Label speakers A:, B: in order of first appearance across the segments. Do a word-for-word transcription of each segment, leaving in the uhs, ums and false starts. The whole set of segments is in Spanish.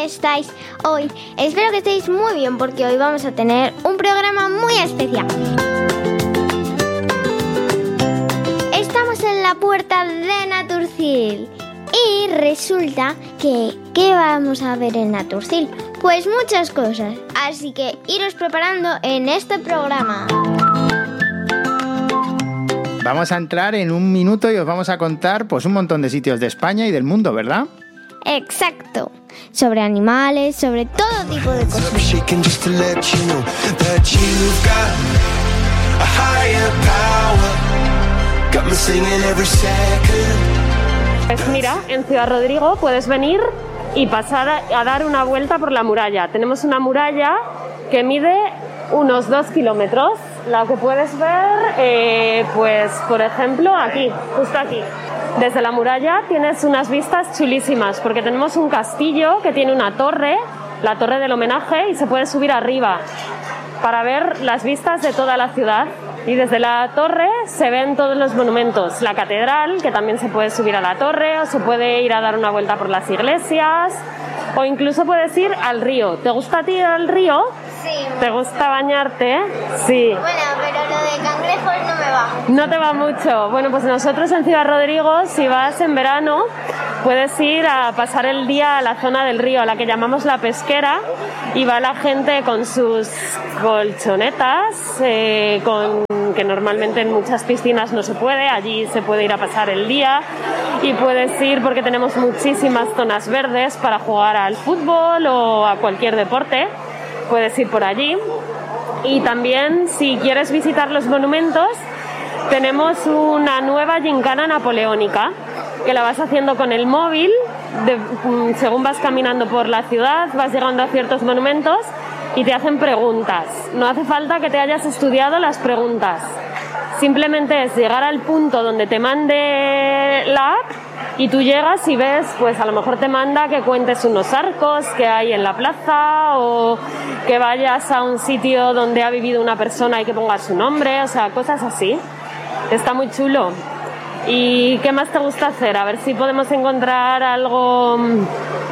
A: estáis hoy? Espero que estéis muy bien porque hoy vamos a tener un programa muy especial. Estamos en la puerta de Naturcil y resulta que ¿qué vamos a ver en Naturcil? Pues muchas cosas, así que iros preparando en este programa.
B: Vamos a entrar en un minuto y os vamos a contar pues un montón de sitios de España y del mundo, ¿verdad?
A: Exacto, sobre animales, sobre todo tipo de cosas.
C: Pues mira, en Ciudad Rodrigo puedes venir y pasar a, a dar una vuelta por la muralla. Tenemos una muralla que mide unos dos kilómetros, la que puedes ver, eh, pues por ejemplo aquí, justo aquí. Desde la muralla tienes unas vistas chulísimas porque tenemos un castillo que tiene una torre, la torre del homenaje, y se puede subir arriba para ver las vistas de toda la ciudad. Y desde la torre se ven todos los monumentos, la catedral, que también se puede subir a la torre, o se puede ir a dar una vuelta por las iglesias, o incluso puedes ir al río. ¿Te gusta a ti ir al río?
A: Sí.
C: ¿Te gusta bañarte? Sí.
A: Bueno, pero lo de cangrejos no me va.
C: No te va mucho. Bueno, pues nosotros en Ciudad Rodrigo, si vas en verano, puedes ir a pasar el día a la zona del río, a la que llamamos la pesquera, y va la gente con sus colchonetas, eh, con, que normalmente en muchas piscinas no se puede, allí se puede ir a pasar el día, y puedes ir porque tenemos muchísimas zonas verdes para jugar al fútbol o a cualquier deporte. Puedes ir por allí. Y también, si quieres visitar los monumentos, tenemos una nueva gincana napoleónica que la vas haciendo con el móvil. De, según vas caminando por la ciudad, vas llegando a ciertos monumentos y te hacen preguntas. No hace falta que te hayas estudiado las preguntas. Simplemente es llegar al punto donde te mande la app y tú llegas y ves, pues a lo mejor te manda que cuentes unos arcos que hay en la plaza, o que vayas a un sitio donde ha vivido una persona y que pongas su nombre, o sea, cosas así. Está muy chulo. ¿Y qué más te gusta hacer? A ver si podemos encontrar algo.
A: No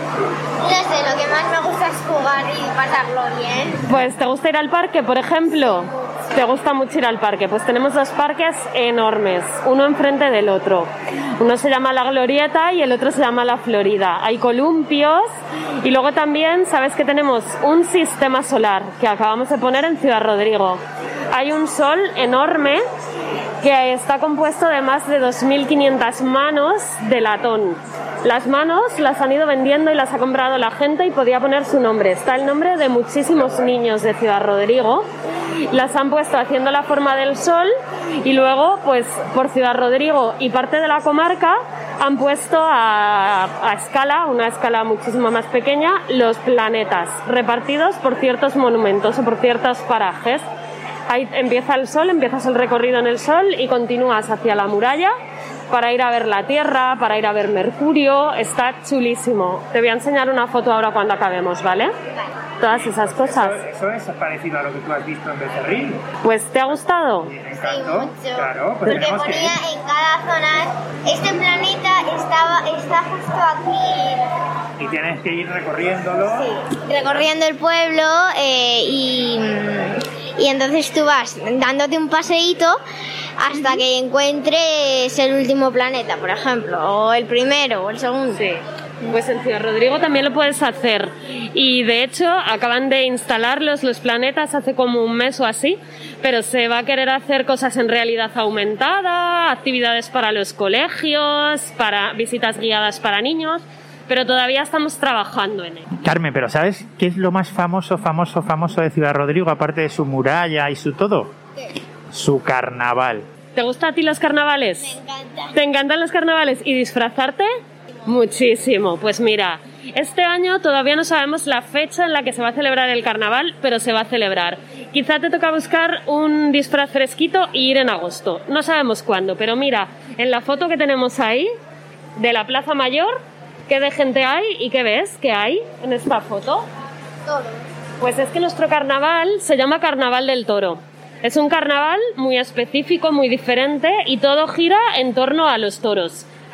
A: sé, lo que más me gusta es jugar y pasarlo bien.
C: Pues, ¿te gusta ir al parque, por ejemplo? ¿Te gusta mucho ir al parque? Pues tenemos dos parques enormes, uno enfrente del otro. Uno se llama La Glorieta y el otro se llama La Florida. Hay columpios y luego también sabes que tenemos un sistema solar que acabamos de poner en Ciudad Rodrigo. Hay un sol enorme que está compuesto de más de dos mil quinientas manos de latón. Las manos las han ido vendiendo y las ha comprado la gente y podía poner su nombre. Está el nombre de muchísimos niños de Ciudad Rodrigo. Las han puesto haciendo la forma del sol y luego, pues por Ciudad Rodrigo y parte de la comarca han puesto a, a escala, una escala muchísimo más pequeña, los planetas repartidos por ciertos monumentos o por ciertos parajes. Ahí empieza el sol, empiezas el recorrido en el sol y continúas hacia la muralla para ir a ver la Tierra, para ir a ver Mercurio. Está chulísimo. Te voy a enseñar una foto ahora cuando acabemos, ¿vale? Todas esas cosas.
B: Eso, eso es parecido a lo que tú has visto en Becerril.
C: Pues, ¿te ha gustado?
B: Sí, me
A: Sí,
B: encantó.
A: mucho.
B: Claro, pues
A: Porque
B: tenemos
A: ponía
B: que ir.
A: en cada zona, este planeta estaba, está justo aquí.
B: Y tienes que ir recorriéndolo.
A: Sí, recorriendo el pueblo eh, y, y entonces tú vas dándote un paseíto hasta que encuentres el último planeta, por ejemplo, o el primero o el segundo.
C: Sí. Pues en Ciudad Rodrigo también lo puedes hacer. Y de hecho acaban de instalarlos los planetas hace como un mes o así, pero se va a querer hacer cosas en realidad aumentada, actividades para los colegios, para visitas guiadas para niños, pero todavía estamos trabajando en ello.
B: Carmen, pero ¿sabes qué es lo más famoso, famoso, famoso de Ciudad Rodrigo, aparte de su muralla y su todo?
A: ¿Qué?
B: Su carnaval.
C: ¿Te gustan a ti los carnavales?
A: Me encanta.
C: ¿Te encantan los carnavales? ¿Y disfrazarte? Muchísimo. Pues mira, este año todavía no sabemos la fecha en la que se va a celebrar el carnaval, pero se va a celebrar. Quizá te toca buscar un disfraz fresquito y ir en agosto. No sabemos cuándo, pero mira, en la foto que tenemos ahí, de la Plaza Mayor, ¿qué de gente hay y qué ves que hay en esta foto?
A: Todo.
C: Pues es que nuestro carnaval se llama Carnaval del Toro. Es un carnaval muy específico, muy diferente, y todo gira en torno a los toros.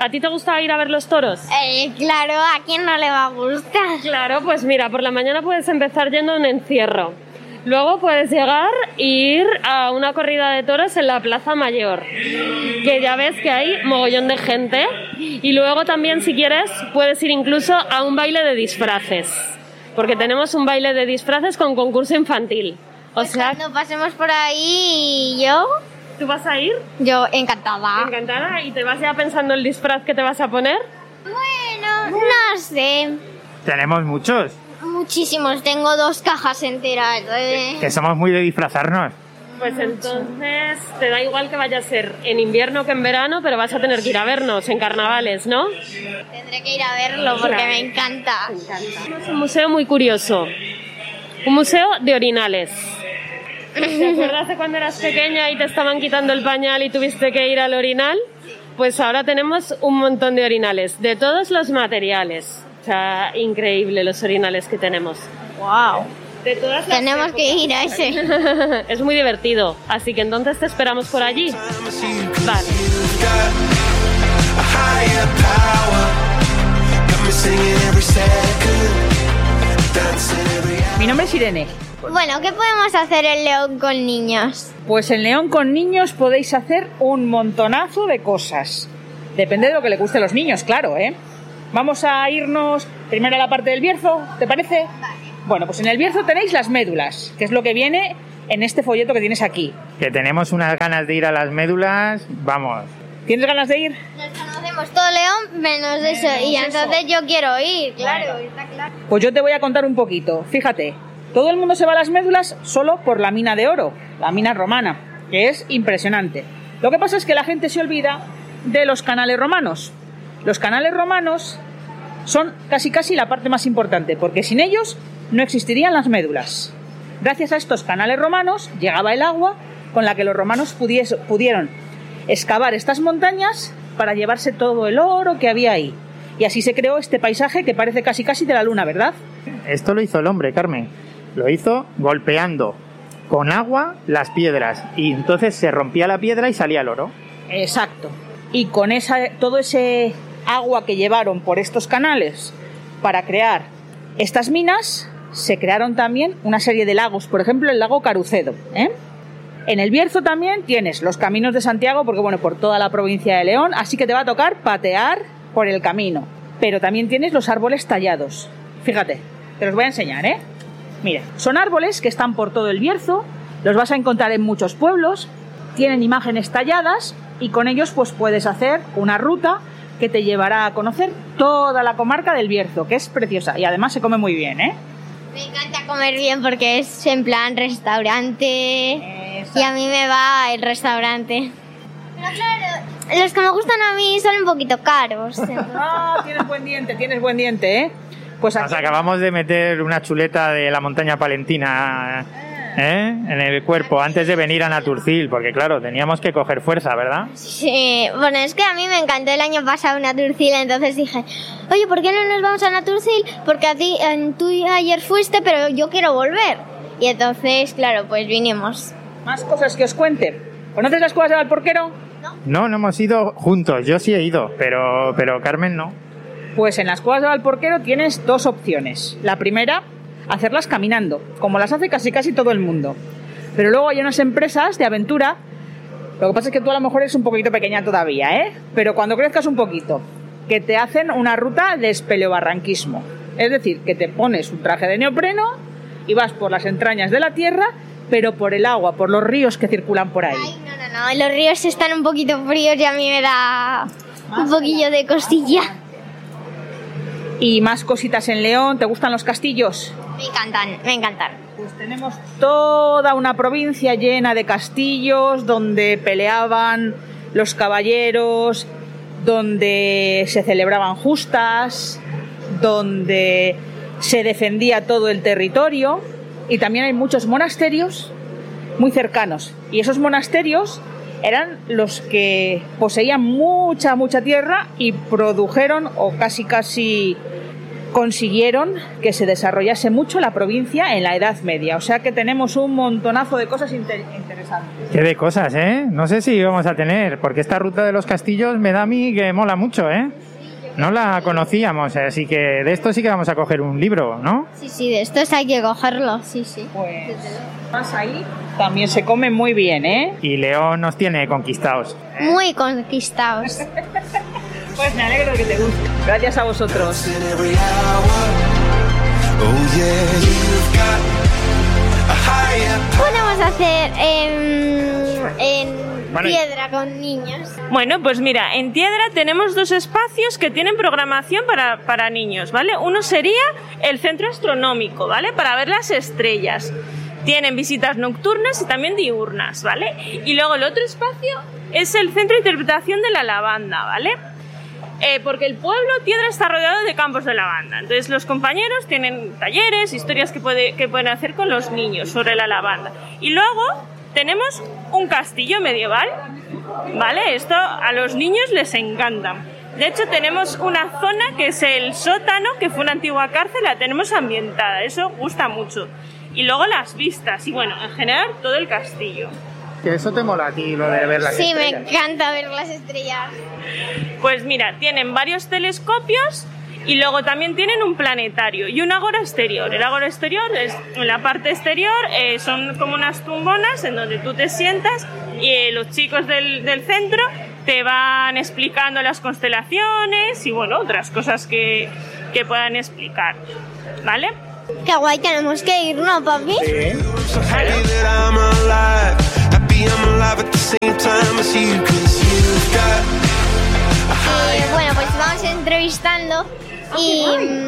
C: ¿A ti te gusta ir a ver los toros?
A: Eh, claro, ¿a quién no le va a gustar?
C: Claro, pues mira, por la mañana puedes empezar yendo a un encierro. Luego puedes llegar e ir a una corrida de toros en la Plaza Mayor, que ya ves que hay mogollón de gente. Y luego también, si quieres, puedes ir incluso a un baile de disfraces, porque tenemos un baile de disfraces con concurso infantil. O
A: Pues
C: sea,
A: cuando pasemos por ahí, yo,
C: ¿tú vas a ir?
A: yo encantada.
C: Encantada. ¿Y te vas ya pensando el disfraz que te vas a poner?
A: Bueno, no sé.
B: Tenemos muchos,
A: Muchísimos, tengo dos cajas enteras. eh.
B: que somos muy de disfrazarnos.
C: Pues entonces te da igual que vaya a ser en invierno que en verano, pero vas a tener que ir a vernos en carnavales, ¿no?
A: Tendré que ir a verlo porque
C: Claro.
A: me encanta.
C: Es un museo muy curioso, un museo de orinales. ¿Te acuerdas de cuando eras pequeña y te estaban quitando el pañal y tuviste que ir al orinal? Pues ahora tenemos un montón de orinales, de todos los materiales. O sea, increíble los orinales que tenemos.
A: Wow.
C: De todas las
A: Tenemos
C: épocas.
A: que ir a ese.
C: Es muy divertido, así que entonces te esperamos por allí. Vale.
D: Mi nombre es Irene.
A: Bueno, ¿qué podemos hacer en León con niños?
D: Pues en León con niños podéis hacer un montonazo de cosas. Depende de lo que le guste a los niños, claro, ¿eh? Vamos a irnos primero a la parte del Bierzo, ¿te parece?
A: Vale.
D: Bueno, pues en el Bierzo tenéis las médulas, que es lo que viene en este folleto que tienes aquí.
B: Que tenemos unas ganas de ir a las médulas, vamos.
D: ¿Tienes ganas de ir?
A: Nos conocemos todo León menos eso. Y entonces yo quiero ir, claro, está claro.
D: Pues yo te voy a contar un poquito. Fíjate, todo el mundo se va a las médulas solo por la mina de oro, la mina romana, que es impresionante. Lo que pasa es que la gente se olvida de los canales romanos. Los canales romanos son casi casi la parte más importante, porque sin ellos no existirían las médulas. Gracias a estos canales romanos llegaba el agua con la que los romanos pudies, pudieron excavar estas montañas para llevarse todo el oro que había ahí. Y así se creó este paisaje que parece casi casi de la luna, ¿verdad?
B: Esto lo hizo el hombre, Carmen. Lo hizo golpeando con agua las piedras y entonces se rompía la piedra y salía el oro.
D: Exacto. Y con esa, todo ese agua que llevaron por estos canales para crear estas minas, se crearon también una serie de lagos, por ejemplo el lago Carucedo, ¿eh? En el Bierzo también tienes los caminos de Santiago, porque bueno, por toda la provincia de León, así que te va a tocar patear por el camino. Pero también tienes los árboles tallados. Fíjate, te los voy a enseñar, ¿eh? Mira, son árboles que están por todo el Bierzo, los vas a encontrar en muchos pueblos, tienen imágenes talladas y con ellos pues puedes hacer una ruta que te llevará a conocer toda la comarca del Bierzo, que es preciosa y además se come muy bien, ¿eh?
A: Me encanta comer bien porque es en plan restaurante.
D: Exacto.
A: Y a mí me va el restaurante. Pero claro, los que me gustan a mí son un poquito caros. entonces-
D: Ah, tienes buen diente, tienes buen diente, ¿eh? Pues
B: Nos
D: aquí,
B: acabamos de meter una chuleta de la montaña palentina, ¿eh? En el cuerpo antes de venir a Naturcil, porque claro, teníamos que coger fuerza, ¿verdad?
A: Sí, bueno, es que a mí me encantó el año pasado Naturcil, entonces dije, oye, ¿por qué no nos vamos a Naturcil? Porque a ti, eh, tú ayer fuiste, pero yo quiero volver. Y entonces, claro, pues vinimos.
D: más cosas que os cuente. ¿Conoces las cuevas de Valporquero?
B: No, no hemos ido juntos, yo sí he ido, pero, pero Carmen no.
D: Pues en las cuevas de Valporquero tienes dos opciones. La primera, hacerlas caminando, como las hace casi casi todo el mundo. Pero luego hay unas empresas de aventura. Lo que pasa es que tú a lo mejor eres un poquito pequeña todavía, ¿eh? Pero cuando crezcas un poquito, que te hacen una ruta de espeleobarranquismo. Es decir, que te pones un traje de neopreno y vas por las entrañas de la tierra, pero por el agua, por los ríos que circulan por ahí.
A: Ay, no, no, no, los ríos están un poquito fríos y a mí me da un poquillo de costilla.
D: Y más cositas en León. ¿Te gustan los castillos?
A: Me encantan, me encantan.
D: Pues tenemos toda una provincia llena de castillos donde peleaban los caballeros, donde se celebraban justas, donde se defendía todo el territorio, y también hay muchos monasterios muy cercanos. Y esos monasterios eran los que poseían mucha, mucha tierra y produjeron o casi, casi consiguieron que se desarrollase mucho la provincia en la Edad Media. O sea que tenemos un montonazo de cosas inter interesantes.
B: Qué de cosas, ¿eh? No sé si vamos a tener, porque esta ruta de los castillos me da a mí que mola mucho, ¿eh? No la conocíamos, así que de esto sí que vamos a coger un libro, ¿no?
A: Sí, sí, de estos hay que cogerlo, sí, sí.
D: Pues más ahí también se come muy bien, ¿eh?
B: Y León nos tiene conquistados.
A: Muy conquistados.
D: Pues me alegro de que te guste. Gracias a vosotros.
A: Podemos hacer en, en
B: Bueno,
A: piedra con niños.
C: Bueno, pues mira, en Tiedra tenemos dos espacios que tienen programación para, para niños, ¿vale? Uno sería el centro astronómico, ¿vale? Para ver las estrellas. Tienen visitas nocturnas y también diurnas, ¿vale? Y luego el otro espacio es el centro de interpretación de la lavanda, ¿vale? Eh, porque el pueblo Tiedra está rodeado de campos de lavanda. Entonces los compañeros tienen talleres, historias que, puede, que pueden hacer con los niños sobre la lavanda. Y luego tenemos un castillo medieval, ¿vale? Esto a los niños les encanta. De hecho, tenemos una zona que es el sótano, que fue una antigua cárcel, la tenemos ambientada. Eso gusta mucho. Y luego las vistas y, bueno, en general todo el castillo.
B: Que eso te mola a ti, lo de ver las
A: Sí,
B: estrellas.
A: me encanta ver las estrellas.
C: Pues mira, tienen varios telescopios y luego también tienen un planetario y un ágora exterior. El ágora exterior es, en la parte exterior, eh, son como unas tumbonas en donde tú te sientas y eh, los chicos del, del centro te van explicando las constelaciones y, bueno, otras cosas que, que puedan explicar, ¿vale?
A: Qué guay, tenemos que ir, ¿no, papi?
B: Sí.
A: Eh, bueno, pues vamos entrevistando y,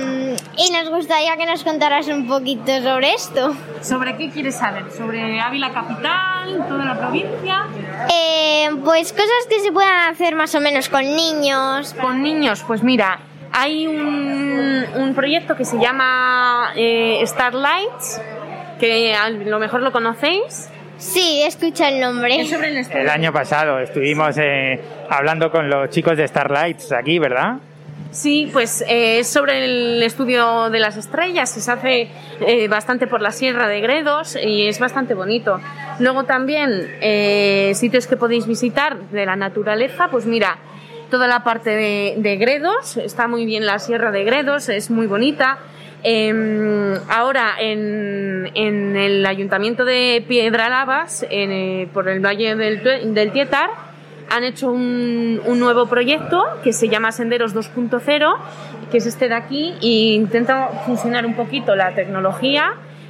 A: y nos gustaría que nos contaras un poquito sobre esto.
E: ¿Sobre qué quieres saber? ¿Sobre Ávila capital, toda la provincia?
A: Eh, pues cosas que se puedan hacer más o menos con niños.
E: Con niños, pues mira, hay un, un proyecto que se llama eh, Starlights, que a lo mejor lo conocéis.
A: Sí, escucha el nombre.
E: Es sobre el estudio.
B: El año pasado estuvimos eh, hablando con los chicos de Starlights aquí, ¿verdad?
E: Sí, pues eh, es sobre el estudio de las estrellas, se hace eh, bastante por la Sierra de Gredos y es bastante bonito. Luego también eh, sitios que podéis visitar de la naturaleza, pues mira, toda la parte de, de Gredos, está muy bien la Sierra de Gredos, es muy bonita. Eh, ahora en, en el Ayuntamiento de Piedralabas, en, eh, por el Valle del, del Tietar, han hecho un, un nuevo proyecto que se llama Senderos dos punto cero, que es este de aquí, e intenta fusionar un poquito la tecnología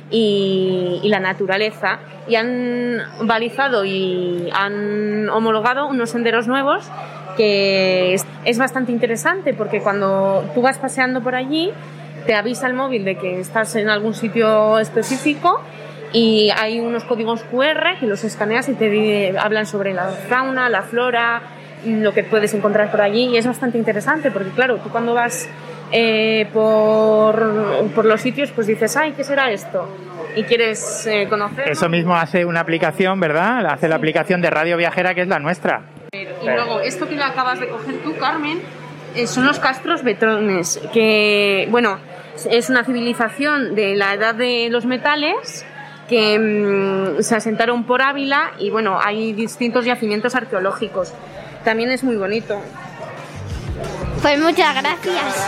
E: y, y la naturaleza, y han balizado y han homologado unos senderos nuevos que es, es bastante interesante, porque cuando tú vas paseando por allí te avisa el móvil de que estás en algún sitio específico y hay unos códigos cu erre que los escaneas y te hablan sobre la fauna, la flora, lo que puedes encontrar por allí, y es bastante interesante porque, claro, tú cuando vas eh, por, por los sitios pues dices, ay, ¿qué será esto? Y quieres eh, conocer.
B: Eso mismo hace una aplicación, ¿verdad? Hace la aplicación de Radio Viajera, que es la nuestra.
E: Y luego, esto que le acabas de coger tú, Carmen, eh, son los castros betones, que, bueno, es una civilización de la edad de los metales que mmm, se asentaron por Ávila y, bueno, hay distintos yacimientos arqueológicos. También es muy bonito.
A: Pues muchas gracias.